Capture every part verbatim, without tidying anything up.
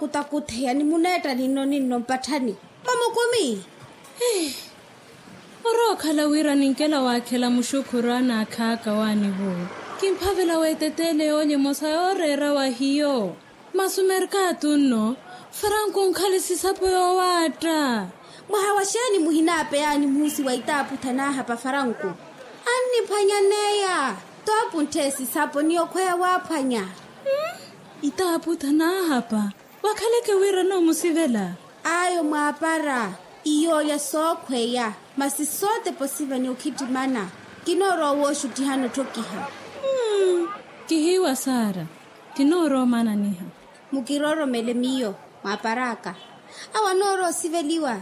kutakuthea ni muneta nino nino mpathani. Pamokomi. Eh. Oro khala wira ninkela wakhela mushukurana akhaka wani bo. Kimphavela wetetele onye mosayorera wa hiyo. Masumerka tunno. Franco nkhali sapo yo wata. Muhawashani muhinape yani musi wa itapu tanaha pa Franco. Ani panyaneya. Topu ntesi sapo niyo kwea wapanya. Hmm? Itapu tanaha pa. Wakhaleke wira no musivela. Ayo mwapara. Iyo ya sokwe ya. Masi sote posiva ni ukitimana. Kinoro woshu tihano tokiha. Hmm. Kihiwa Sara. Kinoro mana niha. Mukiroro melemiyo. Maparaka. Awa noro siveliwa.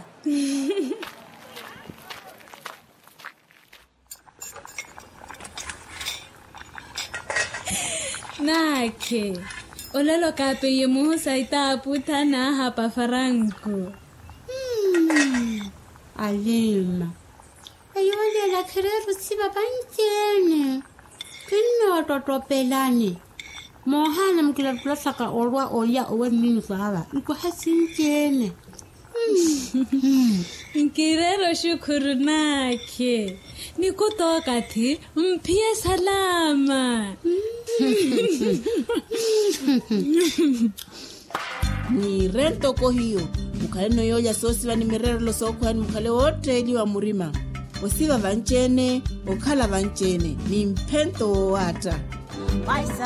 Nake. Olelo kape ye muhusa itapu tanaha pa Franco. Hmm. Alima. Ayole la kereru siba banjene. Kino totopelani. Mohana mkila plasaka orwa oya owe minu sahala. Iko hasinjene. Nkirero shukuru nake. Nikutoka ti mpia salama. Ni rento ko hiyo. Mukale no yoya sosiva ni mirero lo sokwa ni mukale wote ili wa murima. Osiva vanchene, okala vanchene. Ni mpento wata.